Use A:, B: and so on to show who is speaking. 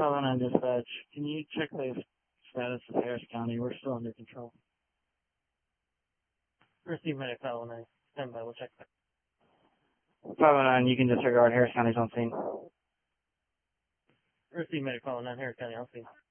A: 509 dispatch. Can you check the status of Harris County? We're still under control.
B: Receive medic 509. Stand by. We'll check that.
A: 509, you can disregard. Harris County's on scene.
B: Receive medic 509. Harris County on scene.